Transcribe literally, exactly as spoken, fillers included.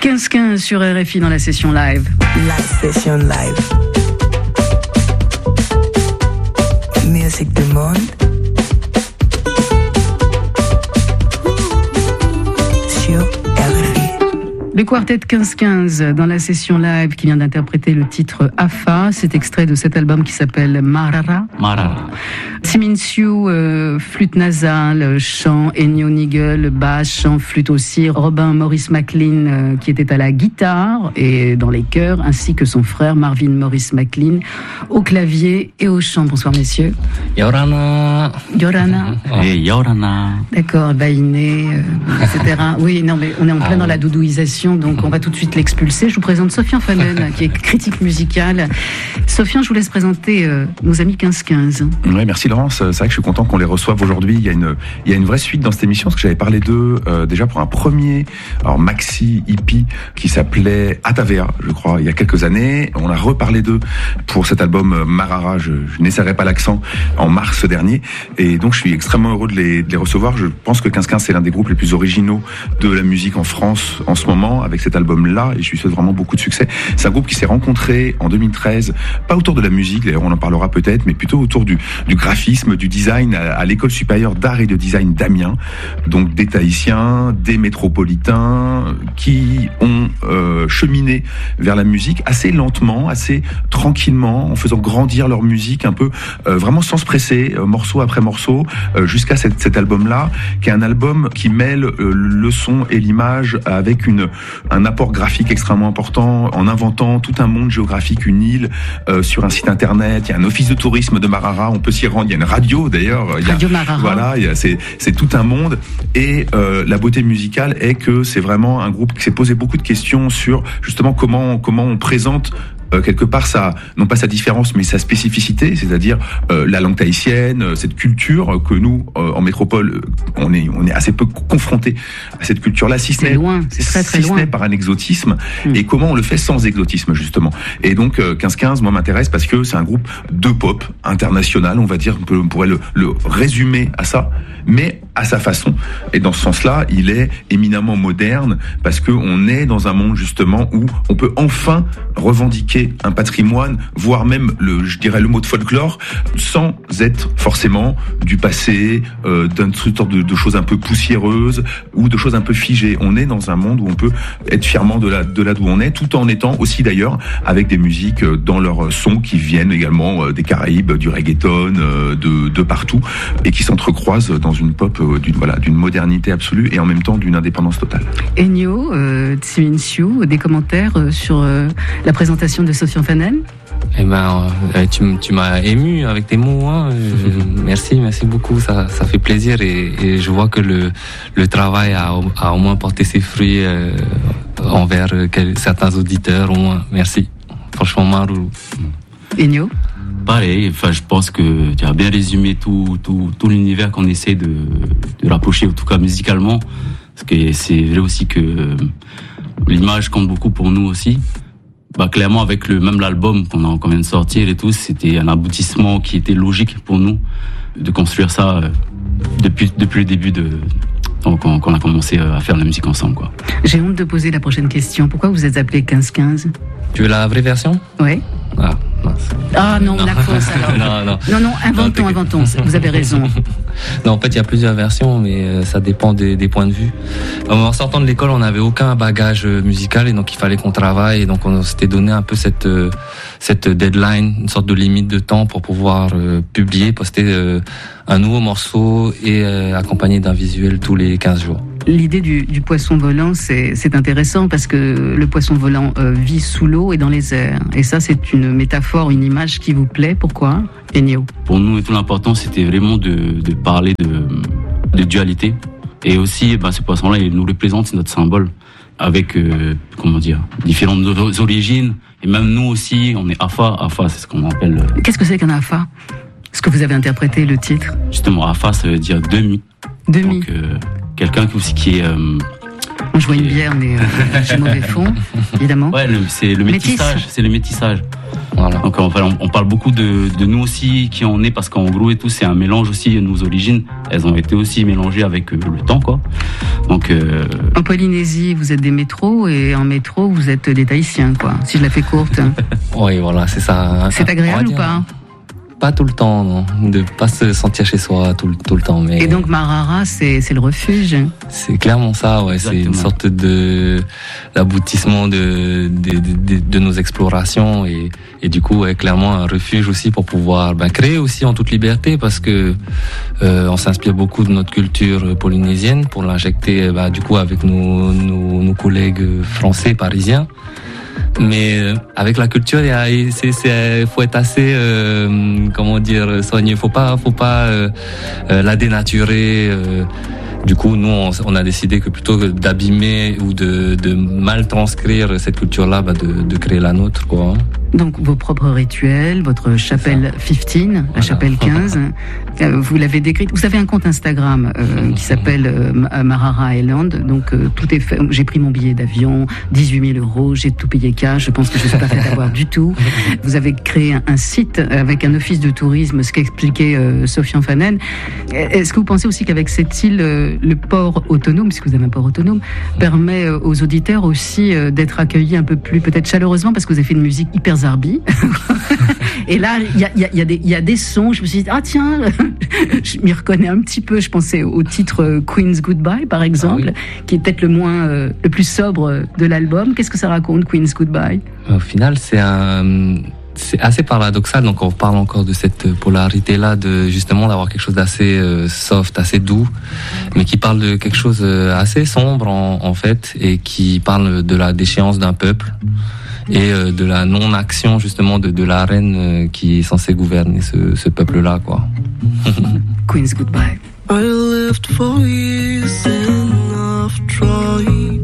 quinze quinze sur R F I dans la session live. La session live. Musique du monde. Sur R F I. Le quartet quinze quinze dans la session live qui vient d'interpréter le titre Afa, c'est extrait de cet album qui s'appelle Marara. Marara. Siminsiu, euh, flûte nasale, chant, Ennio Nigel, basse, chant, flûte aussi, Robin Morris McLean euh, qui était à la guitare et dans les chœurs, ainsi que son frère Marvin Morris McLean au clavier et au chant. Bonsoir messieurs. Yorana. Yorana. Et Yorana. D'accord, Bainé, euh, et cetera. Oui, non mais on est en plein ah, dans la doudouisation, donc on va tout de suite l'expulser. Je vous présente Sofian Fanen, qui est critique musicale. Sofian, je vous laisse présenter euh, nos amis quinze quinze. Oui, merci Laurence. C'est vrai que je suis content qu'on les reçoive aujourd'hui. Il y a une, il y a une vraie suite dans cette émission, parce que j'avais parlé d'eux euh, déjà pour un premier alors maxi hippie qui s'appelait Atavea, je crois, il y a quelques années. On a reparlé d'eux pour cet album Marara, je, je n'essaierai pas l'accent, en mars dernier. Et donc je suis extrêmement heureux de les, de les recevoir. Je pense que quinze quinze c'est l'un des groupes les plus originaux de la musique en France en ce moment, avec cet album-là, et je lui souhaite vraiment beaucoup de succès. C'est un groupe qui s'est rencontré en deux mille treize, pas autour de la musique, d'ailleurs on en parlera peut-être, mais plutôt autour du, du graphisme, du design, à, à l'école supérieure d'art et de design d'Amiens. Donc des Tahitiens, des métropolitains, qui ont euh, cheminé vers la musique assez lentement, assez tranquillement, en faisant grandir leur musique un peu, euh, vraiment sans se presser, euh, morceau après morceau, euh, jusqu'à cet, cet album-là, qui est un album qui mêle euh, le son et l'image avec une, un apport graphique extrêmement important, en inventant tout un monde géographique, une île, euh, sur un site internet. Il y a un office de tourisme de Marara, on peut s'y rendre. Il y a une radio d'ailleurs. Il y a, Radio Marara. Voilà, il y a, c'est, c'est tout un monde. Et euh, la beauté musicale est que c'est vraiment un groupe qui s'est posé beaucoup de questions sur justement comment comment on présente Euh, quelque part sa, non pas sa différence, mais sa spécificité, c'est-à-dire euh, la langue tahitienne, euh, cette culture que nous, euh, en métropole, on est, on est assez peu confrontés à cette culture-là, si ce n'est, loin, c'est très, très si loin. ce n'est par un exotisme, mmh. et comment on le fait sans exotisme, justement. Et donc, euh, quinze quinze, moi, m'intéresse parce que c'est un groupe de pop international, on va dire, on, peut, on pourrait le, le résumer à ça, mais à sa façon. Et dans ce sens-là, il est éminemment moderne, parce qu'on est dans un monde, justement, où on peut enfin revendiquer un patrimoine, voire même le, je dirais le mot de folklore, sans être forcément du passé, euh, d'une sorte de, de choses un peu poussiéreuses ou de choses un peu figées. On est dans un monde où on peut être fièrement de là, de là d'où on est, tout en étant aussi d'ailleurs avec des musiques dans leurs sons qui viennent également des Caraïbes, du reggaeton, de, de partout, et qui s'entrecroisent dans une pop d'une, voilà, d'une modernité absolue et en même temps d'une indépendance totale. Ennio, euh, Tsiminsiu, des commentaires sur euh, la présentation de Sofian Fanen? Eh ben, euh, tu, tu m'as ému avec tes mots. Hein. Mm-hmm. Merci, merci beaucoup. Ça, ça fait plaisir et, et je vois que le, le travail a, a au moins porté ses fruits euh, envers quel, certains auditeurs. Au moins, merci. Franchement, Marou. Ennio? Pareil. Enfin, je pense que tu as bien résumé tout, tout, tout l'univers qu'on essaie de, de rapprocher, en tout cas musicalement, parce que c'est vrai aussi que l'image compte beaucoup pour nous aussi. Bah, clairement, avec le même l'album qu'on, a, qu'on vient de sortir et tout, c'était un aboutissement qui était logique pour nous de construire ça euh, depuis, depuis le début de, donc, qu'on, qu'on a commencé à faire la musique ensemble, quoi. J'ai honte de poser la prochaine question. Pourquoi vous êtes appelé quinze quinze? Tu veux la vraie version? Oui. Ah, mince. Ah non, non. La fausse alors. non, non. non, non, inventons, non, inventons. Vous avez raison. Non, en fait, il y a plusieurs versions, mais euh, ça dépend des, des points de vue. En sortant de l'école, on n'avait aucun bagage musical et donc il fallait qu'on travaille. Et donc on s'était donné un peu cette euh, cette deadline, une sorte de limite de temps pour pouvoir euh, publier, poster euh, un nouveau morceau et euh, accompagné d'un visuel tous les quinze jours. L'idée du, du poisson volant, c'est, c'est intéressant parce que le poisson volant euh, vit sous l'eau et dans les airs. Et ça, c'est une métaphore, une image qui vous plaît. Pourquoi, Ennio? Pour nous, tout l'important, c'était vraiment de, de parler de, de dualité. Et aussi, bah, ce poisson-là, il nous représente, c'est notre symbole. Avec, euh, comment dire, différentes origines. Et même nous aussi, on est Afa. Afa, c'est ce qu'on appelle. Qu'est-ce que c'est qu'un Afa? Est-ce que vous avez interprété le titre? Justement, Afa, ça veut dire demi. Demi. Donc, euh, quelqu'un qui, qui est... Euh, je vois une bière, mais euh, j'ai mauvais fond, évidemment. Ouais, le, c'est le métissage. Métis. C'est le métissage. Ouais, Voilà. Donc enfin, on, on parle beaucoup de, de nous aussi, qui on est, parce qu'en gros et tout, c'est un mélange aussi. Nos origines, elles ont été aussi mélangées avec euh, le temps, quoi. Donc euh... en Polynésie, vous êtes des métros, et en métro, vous êtes des Tahitiens, quoi. Si je la fais courte. Oui, voilà, c'est ça. C'est agréable ou pas? Pas tout le temps, non. De pas se sentir chez soi tout, tout le temps. Mais et donc Marara, c'est, c'est le refuge. C'est clairement ça, ouais. Exactement. C'est une sorte de l'aboutissement de de, de, de nos explorations, et, et du coup, ouais, clairement un refuge aussi pour pouvoir ben, créer aussi en toute liberté, parce que euh, on s'inspire beaucoup de notre culture polynésienne pour l'injecter, ben, du coup, avec nos, nos, nos collègues français, parisiens. Mais euh, avec la culture, il y a, c'est, c'est, faut être assez, euh, comment dire, soigné. Faut pas, faut pas euh, euh, la dénaturer. Euh. Du coup, nous, on, on a décidé que plutôt que d'abîmer ou de, de mal transcrire cette culture-là, bah, de, de créer la nôtre, quoi. Donc, vos propres rituels, votre chapelle quinze, la voilà. chapelle quinze, euh, vous l'avez décrite. Vous avez un compte Instagram euh, qui s'appelle euh, Marara Island. Donc, euh, tout est fait. J'ai pris mon billet d'avion, dix-huit mille euros, j'ai tout payé cash. Je pense que je ne suis pas fait avoir du tout. Vous avez créé un, un site avec un office de tourisme, ce qu'expliquait euh, Sofiane Fanen. Est-ce que vous pensez aussi qu'avec cette île, euh, le port autonome, puisque vous avez un port autonome, permet euh, aux auditeurs aussi euh, d'être accueillis un peu plus, peut-être chaleureusement, parce que vous avez fait une musique hyper zarbi. Et là, il y a, y, a, y, a y a des sons, je me suis dit, ah tiens, je m'y reconnais un petit peu. Je pensais au titre Queen's Goodbye, par exemple, ah oui. qui est peut-être le moins, euh, le plus sobre de l'album. Qu'est-ce que ça raconte, Queen's Goodbye? Au final, c'est un... c'est assez paradoxal, donc on parle encore de cette polarité-là, de justement d'avoir quelque chose d'assez euh, soft, assez doux, mais qui parle de quelque chose assez sombre en, en fait, et qui parle de la déchéance d'un peuple et euh, de la non-action justement de, de la reine euh, qui est censée gouverner ce, ce peuple-là, quoi. Queen's Goodbye. I lived for years and I've tried